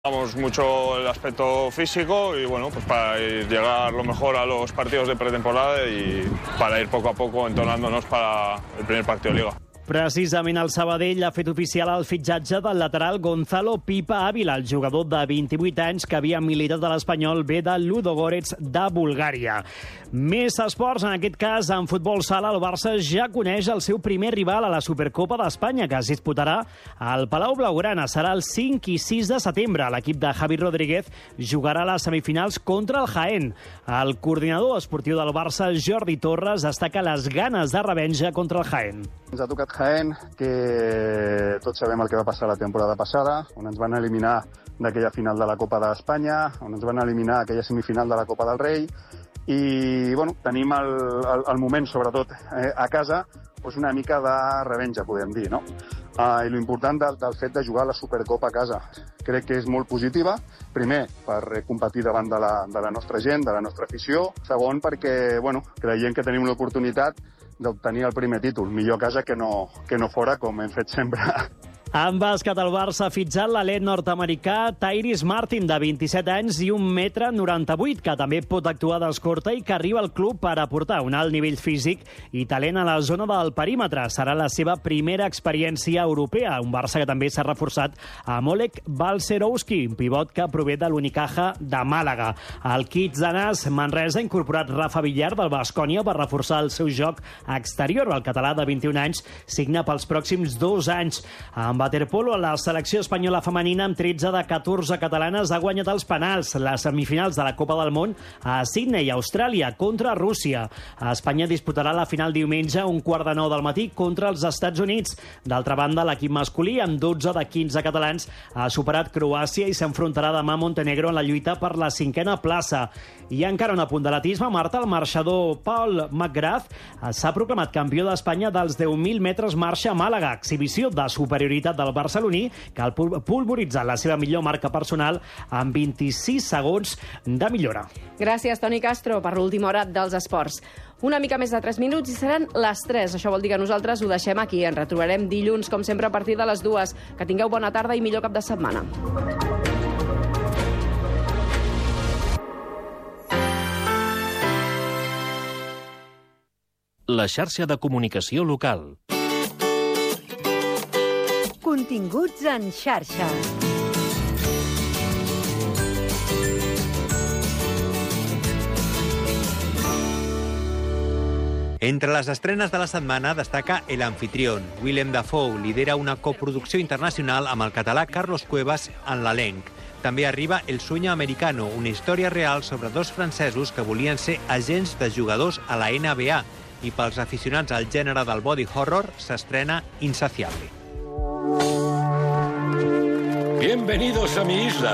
Damos mucho el aspecto físico y bueno, pues para llegar lo mejor a los partidos de pretemporada y para ir poco a poco entonándonos para el primer partido de Liga. Precisament el Sabadell ha fet oficial el fitxatge del lateral Gonzalo Pipa Ávila, el jugador de 28 anys que havia militat a l'Espanyol B de Ludogorets de Bulgària. Més esports, en aquest cas, en futbol sala, el Barça ja coneix el seu primer rival a la Supercopa d'Espanya, que es disputarà al Palau Blaugrana. Serà el 5 i 6 de setembre. L'equip de Javi Rodríguez jugarà a les semifinals contra el Jaén. El coordinador esportiu del Barça, Jordi Torres, destaca les ganes de revenja contra el Jaén. Ens ha tocat Jaén, que tots sabem el que va passar la temporada passada, on ens van eliminar d'aquella final de la Copa d'Espanya, on ens van eliminar aquella semifinal de la Copa del Rei, i bueno, tenim el moment, sobretot a casa, doncs una mica de revenja, podem dir, no? I l'important del fet de jugar a la Supercopa a casa. Crec que és molt positiva, primer, per competir davant de la nostra gent, de la nostra afició, segon, perquè bueno, creiem que tenim l'oportunitat d'obtenir el primer títol. Millor a casa que no fora, com hem fet sempre. En bàsquet, el Barça ha fitxat l'alet nord-americà Tyrese Martin, de 27 anys i 1,98 m, que també pot actuar d'escorta i que arriba al club per aportar un alt nivell físic i talent a la zona del perímetre. Serà la seva primera experiència europea. Un Barça que també s'ha reforçat amb Oleg Balcerowski, un pivot que prové de l'Unicaja de Màlaga. El Kids de Nas Manresa ha incorporat Rafa Villar del Baskonia per reforçar el seu joc exterior. El català de 21 anys signa pels pròxims 2 anys. Amb waterpolo, la selecció espanyola femenina amb 13 de 14 catalanes ha guanyat els penals les semifinals de la Copa del Món a Sydney, Austràlia, contra Rússia. Espanya disputarà la final diumenge a 8:45 del matí contra els Estats Units. D'altra banda, l'equip masculí, amb 12 de 15 catalans, ha superat Croàcia i s'enfrontarà demà a Montenegro en la lluita per la 5a plaça. I encara un apunt d'atletisme, Marta, el marxador Paul McGrath s'ha proclamat campió d'Espanya dels 10.000 metres marxa a Màlaga, exhibició de superioritat del barceloní, que ha polvoritzat la seva millor marca personal amb 26 segons de millora. Gràcies, Toni Castro, per l'última hora dels esports. Una mica més de 3 minuts i seran les 3. Això vol dir que nosaltres ho deixem aquí. Ens retrobarem dilluns, com sempre, a partir de les 2. Que tingueu bona tarda i millor cap de setmana. La xarxa de comunicació local. Continguts en xarxa. Entre les estrenes de la setmana destaca El Anfitrión. Willem Dafoe lidera una coproducció internacional amb el català Carlos Cuevas en l'elenc. També arriba El sueño americano, una història real sobre 2 francesos que volien ser agents de jugadors a la NBA, i pels aficionats al gènere del body horror s'estrena Insaciable. Bienvenidos a mi isla.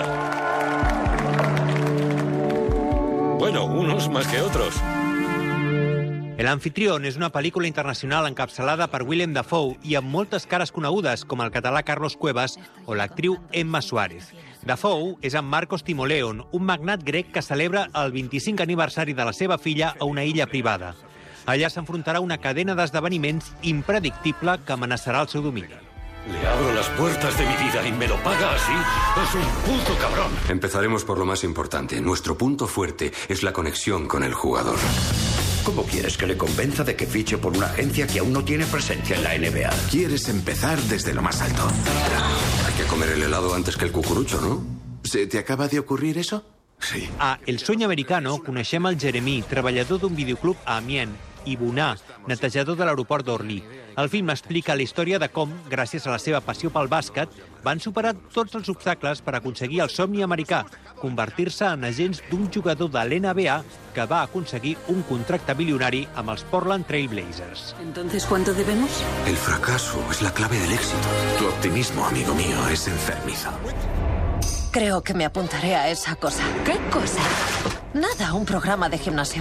Bueno, unos más que otros. El Anfitrión és una pel·lícula internacional encapçalada per Willem Dafoe i amb moltes cares conegudes, com el català Carlos Cuevas o l'actriu Emma Suárez. Dafoe és en Marcos Timoleon, un magnat grec que celebra el 25 aniversari de la seva filla a una illa privada. Allà s'enfrontarà una cadena d'esdeveniments impredictible que amenaçarà el seu domini. Le abro las puertas de mi vida y me lo paga así. Es un puto cabrón. Empezaremos por lo más importante. Nuestro punto fuerte es la conexión con el jugador. ¿Cómo quieres que le convenza de que fiche por una agencia que aún no tiene presencia en la NBA? Quieres empezar desde lo más alto. Hay que comer el helado antes que el cucurucho, ¿no? ¿Se te acaba de ocurrir eso? Sí. A El sueño americano coneixem el Jeremy, treballador d'un videoclub a Amiens, i Bonar, netejador de l'aeroport d'Orly. El film explica la història de com, gràcies a la seva passió pel bàsquet, van superar tots els obstacles per aconseguir el somni americà, convertir-se en agents d'un jugador de l'NBA que va aconseguir un contracte milionari amb els Portland Trail Blazers. ¿Entonces cuánto debemos? El fracaso es la clave del éxito. Tu optimismo, amigo mío, es enfermizo. Creo que me apuntaré a esa cosa. ¿Qué cosa? Nada, un programa de gimnasio.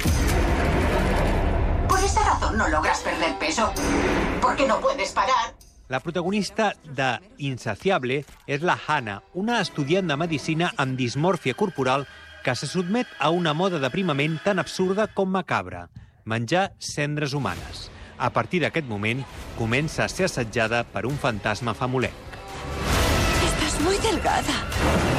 Por esa razón no logras perder peso. Porque no puedes parar. La protagonista de Insaciable és la Hannah, una estudiant de medicina amb dismòrfia corporal que se sotmet a una moda d'aprimament tan absurda com macabra: menjar cendres humanes. A partir d'aquest moment, comença a ser assetjada per un fantasma famolenc. Estàs muy delgada. delgada.